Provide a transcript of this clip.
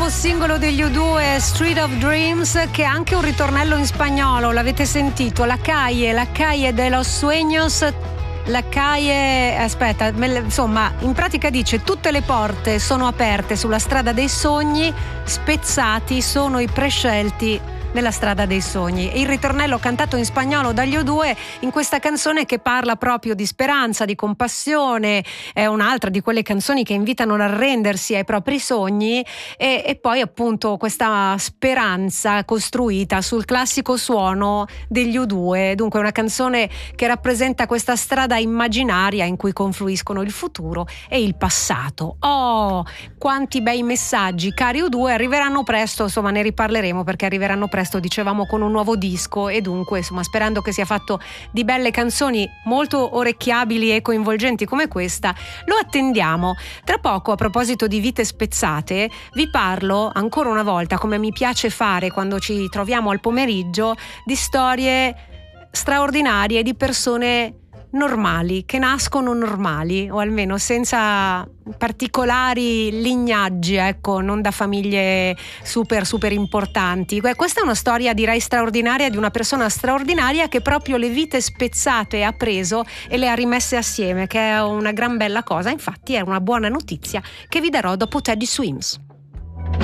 singolo degli U2, Street of Dreams, che ha anche un ritornello in spagnolo, l'avete sentito? La calle de los sueños, la calle, insomma, in pratica dice: tutte le porte sono aperte sulla strada dei sogni, spezzati sono i prescelti nella strada dei sogni. Il ritornello cantato in spagnolo dagli U2 in questa canzone che parla proprio di speranza, di compassione, è un'altra di quelle canzoni che invitano ad arrendersi ai propri sogni e poi appunto questa speranza costruita sul classico suono degli U2. Dunque una canzone che rappresenta questa strada immaginaria in cui confluiscono il futuro e il passato. Oh, quanti bei messaggi, cari U2, arriveranno presto, insomma ne riparleremo perché arriveranno presto, dicevamo, con un nuovo disco, e dunque insomma sperando che sia fatto di belle canzoni molto orecchiabili e coinvolgenti come questa, lo attendiamo. Tra poco, a proposito di vite spezzate, vi parlo ancora una volta, come mi piace fare quando ci troviamo al pomeriggio, di storie straordinarie di persone normali, che nascono normali, o almeno senza particolari lignaggi, ecco, non da famiglie super importanti. Questa è una storia, direi, straordinaria, di una persona straordinaria che proprio le vite spezzate ha preso e le ha rimesse assieme, che è una gran bella cosa. Infatti è una buona notizia che vi darò dopo Teddy Swims.